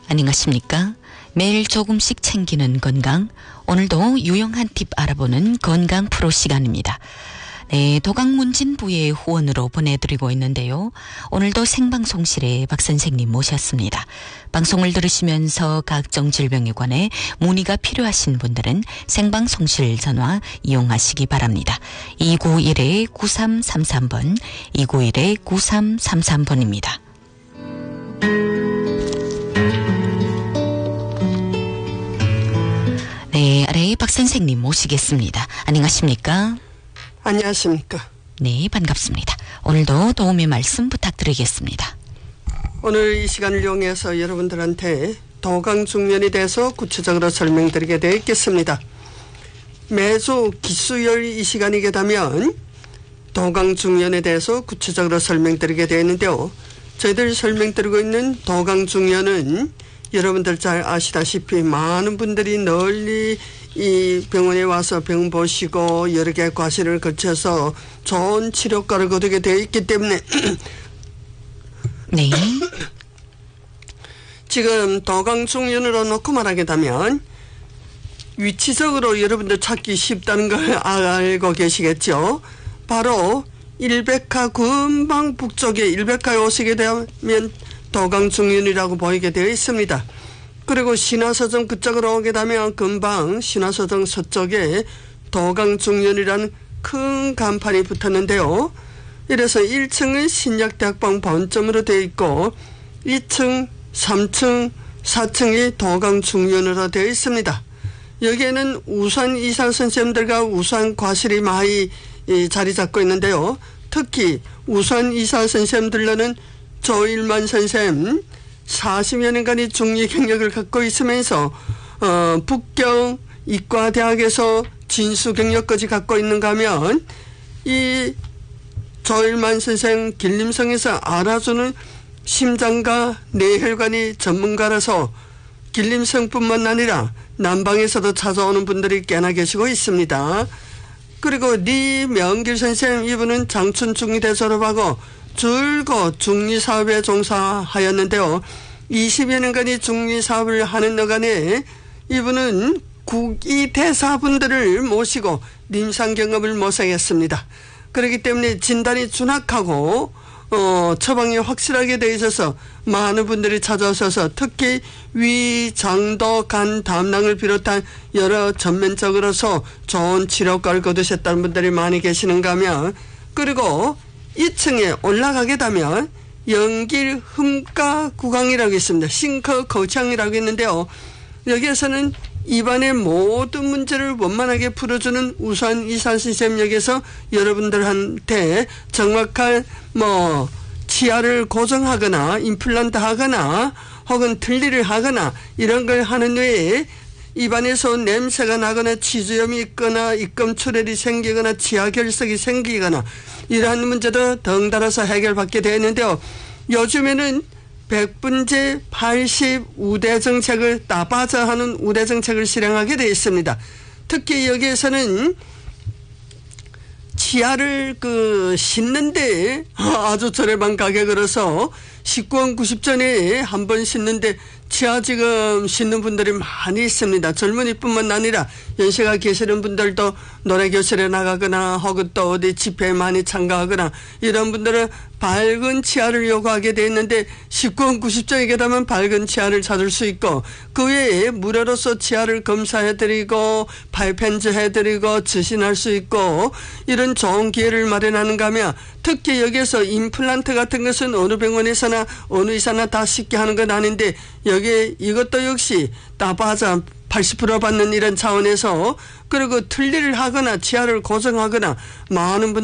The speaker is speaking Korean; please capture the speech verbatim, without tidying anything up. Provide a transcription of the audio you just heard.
안녕하십니까? 매일 조금씩 챙기는 건강, 오늘도 유용한 팁 알아보는 건강 프로 시간입니다. 네, 도강문진부의 후원으로 보내드리고 있는데요. 오늘도 생방송실에 박 선생님 모셨습니다. 방송을 들으시면서 각종 질병에 관해 문의가 필요하신 분들은 생방송실 전화 이용하시기 바랍니다. 이구일 구삼삼삼 번, 이구일 구삼삼삼 번입니다. 네, 아래 박 선생님 모시겠습니다. 안녕하십니까? 안녕하십니까? 네, 반갑습니다. 오늘도 도움의 말씀 부탁드리겠습니다. 오늘 이 시간을 이용해서 여러분들한테 도강중년에 대해서 구체적으로 설명드리게 되어 있겠습니다. 매주 기수열 이 시간이게 되면 도강중년에 대해서 구체적으로 설명드리게 되어 있는데요. 저희들 설명드리고 있는 도강중년은 여러분들 잘 아시다시피 많은 분들이 널리 이 병원에 와서 병 보시고 여러 개의 과실을 거쳐서 좋은 치료과를 거두게 되어 있기 때문에 네. 지금 도강중년으로 놓고 말하게 되면 위치적으로 여러분들 찾기 쉽다는 걸 알고 계시겠죠. 바로 일백화 금방 북쪽에 일백화에 오시게 되면 도강중년이라고 보이게 되어 있습니다. 그리고 신화서정 그쪽으로 오게 되면 금방 신화서정 서쪽에 도강중년이라는 큰 간판이 붙었는데요. 이래서 일 층은 신약대학방 본점으로 되어 있고 이 층, 삼 층, 사 층이 도강중년으로 되어 있습니다. 여기에는 우수한 의사 선생님들과 우수한 과실이 많이 자리 잡고 있는데요. 특히 우수한 의사 선생님들로는 조일만 선생님 사십여 년간의 중위 경력을 갖고 있으면서 어, 북경 이과대학에서 진수 경력까지 갖고 있는가 하면 이 조일만 선생 길림성에서 알아주는 심장과 뇌혈관이 전문가라서 길림성뿐만 아니라 남방에서도 찾아오는 분들이 꽤나 계시고 있습니다. 그리고 리명길 선생님, 이분은 장춘 중위대 졸업하고 줄곧 중리사업에 종사하였는데요. 이십여 년간의 중리사업을 하는 여간에 이분은 국위 대사분들을 모시고臨床경험을 모색했습니다. 그렇기 때문에 진단이 준확하고 어, 처방이 확실하게 되어 있어서 많은 분들이 찾아오셔서 특히 위, 장도, 간, 담낭을 비롯한 여러 전면적으로서 좋은 치료과를 거두셨다는 분들이 많이 계시는가 하면, 그리고 이 층에 올라가게 되면 영길 흠가 구강이라고 있습니다. 싱커 거창이라고 있는데요. 여기에서는 입안의 모든 문제를 원만하게 풀어주는 우수한 의사 선생님, 여기서 여러분들한테 정확한 뭐 치아를 고정하거나 임플란트 하거나 혹은 틀니를 하거나 이런 걸 하는 외에 입안에서 냄새가 나거나 치주염이 있거나 입금 출혈이 생기거나 치아 결석이 생기거나 이러한 문제도 덩달아서 해결받게 되었는데요. 요즘에는 백분제 팔십 우대 정책을 따바자 하는 우대 정책을 실행하게 되어 있습니다. 특히 여기에서는 치아를 그 씻는데 아주 저렴한 가격으로서 십구 원 구십 전에 한 번 씻는데 치아 지금 씻는 분들이 많이 있습니다. 젊은이뿐만 아니라 연세가 계시는 분들도 노래교실에 나가거나 혹은 또 어디 집회에 많이 참가하거나 이런 분들은 밝은 치아를 요구하게 돼 있는데 십구 원 구십 전에 되면 밝은 치아를 찾을 수 있고, 그 외에 무료로서 치아를 검사해드리고 발펜즈 해드리고 지신할 수 있고 이런 좋은 기회를 마련하는가 하면, 특히 여기에서 임플란트 같은 것은 어느 병원에서나 어느 의사나 다 쉽게 하는 건 아닌데 여기에 이것도 역시 따바자 팔십 퍼센트 받는 이런 차원에서, 그리고 틀니를 하거나 치아를 고정하거나 많은 분들